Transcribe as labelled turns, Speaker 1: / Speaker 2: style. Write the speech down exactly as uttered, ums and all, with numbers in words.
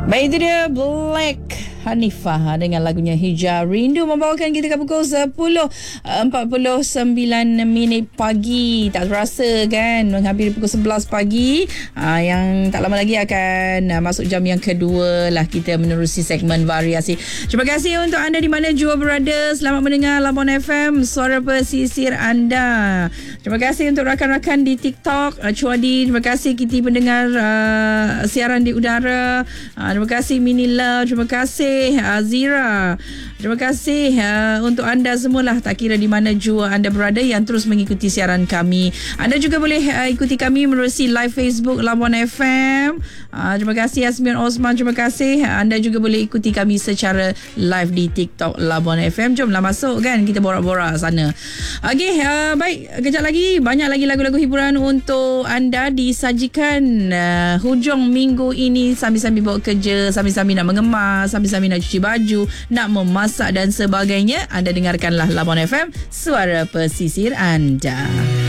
Speaker 1: Baik, itu dia Black Hanifah dengan lagunya Hijau Rindu, membawakan kita ke pukul sepuluh empat puluh sembilan minit pagi. Tak terasa kan, menghampiri pukul sebelas pagi. Aa, yang tak lama lagi akan aa, masuk jam yang kedua lah, kita menerusi segmen variasi. Terima kasih untuk anda di mana jua berada. Selamat mendengar Labuan F M, suara pesisir anda. Terima kasih untuk rakan-rakan di TikTok, uh, Cuadi. Terima kasih Kiti pendengar uh, siaran di udara. Uh, terima kasih Minila. Terima kasih Azira. Terima kasih uh, untuk anda semualah, tak kira di mana jua anda berada yang terus mengikuti siaran kami. Anda juga boleh uh, ikuti kami menerusi live Facebook Labuan F M. Uh, terima kasih Yasmin Osman. Terima kasih. Anda juga boleh ikuti kami secara live di TikTok Labuan F M. Jomlah masuk kan, kita borak-borak sana. Okey, uh, baik, kejap lagi banyak lagi lagu-lagu hiburan untuk anda disajikan uh, hujung minggu ini, sambil-sambil bawa kerja, sambil-sambil nak mengemas, sambil-sambil nak cuci baju, nak memasak dan sebagainya. Anda dengarkanlah Labuan F M, suara pesisir anda.